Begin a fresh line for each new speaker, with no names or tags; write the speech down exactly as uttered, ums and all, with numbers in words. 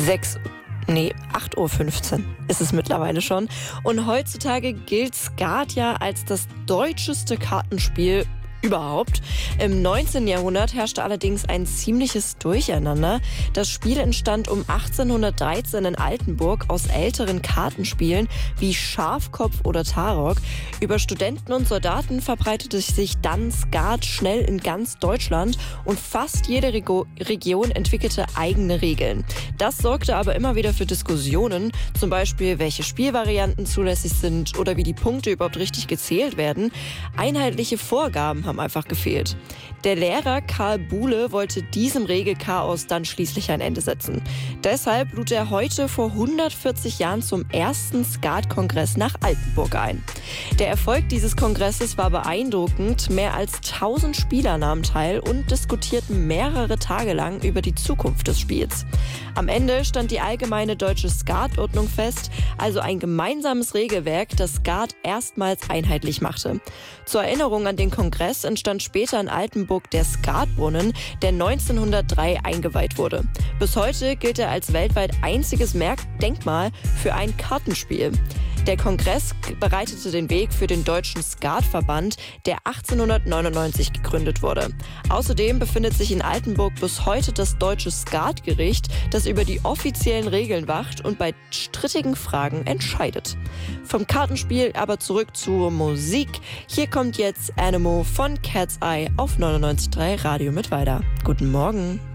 sechs Nee, acht Uhr fünfzehn ist es mittlerweile schon. Und heutzutage gilt Skat ja als das deutscheste Kartenspiel überhaupt. Im neunzehnten Jahrhundert herrschte allerdings ein ziemliches Durcheinander. Das Spiel entstand um achtzehnhundertdreizehn in Altenburg aus älteren Kartenspielen wie Schafkopf oder Tarok. Über Studenten und Soldaten verbreitete sich dann Skat schnell in ganz Deutschland und fast jede Rego- Region entwickelte eigene Regeln. Das sorgte aber immer wieder für Diskussionen, zum Beispiel welche Spielvarianten zulässig sind oder wie die Punkte überhaupt richtig gezählt werden. Einheitliche Vorgaben haben einfach gefehlt. Der Lehrer Karl Buhle wollte diesem Regelchaos dann schließlich ein Ende setzen. Deshalb lud er heute vor hundertvierzig Jahren zum ersten Skat-Kongress nach Altenburg ein. Der Erfolg dieses Kongresses war beeindruckend. Mehr als tausend Spieler nahmen teil und diskutierten mehrere Tage lang über die Zukunft des Spiels. Am Ende stand die allgemeine deutsche Skatordnung fest, also ein gemeinsames Regelwerk, das Skat erstmals einheitlich machte. Zur Erinnerung an den Kongress entstand später in Altenburg der Skatbrunnen, der neunzehnhundertdrei eingeweiht wurde. Bis heute gilt er als weltweit einziges Merk- Denkmal für ein Kartenspiel. Der Kongress bereitete den Weg für den Deutschen Skatverband, der achtzehnhundertneunundneunzig gegründet wurde. Außerdem befindet sich in Altenburg bis heute das Deutsche Skatgericht, das über die offiziellen Regeln wacht und bei strittigen Fragen entscheidet. Vom Kartenspiel aber zurück zur Musik. Hier kommt jetzt Animal von Cat's Eye auf neunundneunzig Komma drei Radio Mittweida. Guten Morgen.